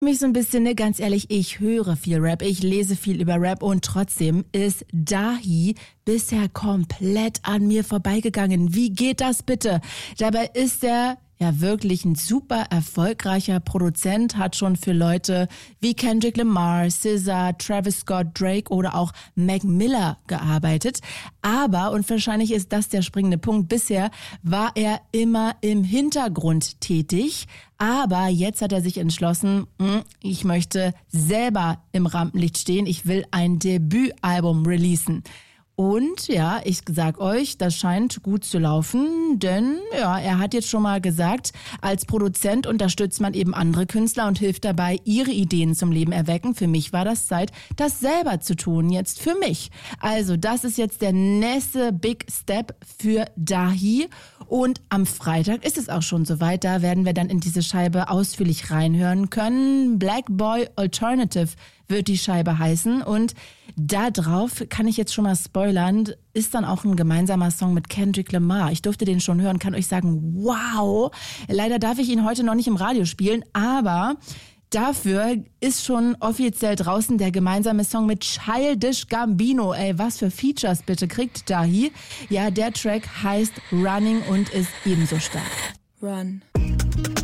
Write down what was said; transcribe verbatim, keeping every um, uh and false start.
Mich so ein bisschen, ne, ganz ehrlich, ich höre viel Rap, ich lese viel über Rap und trotzdem ist Dahi bisher komplett an mir vorbeigegangen. Wie geht das bitte? Dabei ist er ja wirklich ein super erfolgreicher Produzent, hat schon für Leute wie Kendrick Lamar, S Z A, Travis Scott, Drake oder auch Mac Miller gearbeitet. Aber, und wahrscheinlich ist das der springende Punkt, bisher war er immer im Hintergrund tätig. Aber jetzt hat er sich entschlossen, ich möchte selber im Rampenlicht stehen, ich will ein Debütalbum releasen. Und ja, ich sag euch, das scheint gut zu laufen, denn ja, er hat jetzt schon mal gesagt, als Produzent unterstützt man eben andere Künstler und hilft dabei, ihre Ideen zum Leben erwecken. Für mich war das Zeit, das selber zu tun, jetzt für mich. Also das ist jetzt der nächste Big Step für Dahi. Und am Freitag ist es auch schon soweit, da werden wir dann in diese Scheibe ausführlich reinhören können. Black Boy Alternative wird die Scheibe heißen und da drauf kann ich jetzt schon mal spoilern, ist dann auch ein gemeinsamer Song mit Kendrick Lamar. Ich durfte den schon hören, kann euch sagen, wow, leider darf ich ihn heute noch nicht im Radio spielen, aber dafür ist schon offiziell draußen der gemeinsame Song mit Childish Gambino. Ey, was für Features bitte kriegt Dahi? Ja, der Track heißt Running und ist ebenso stark. Run.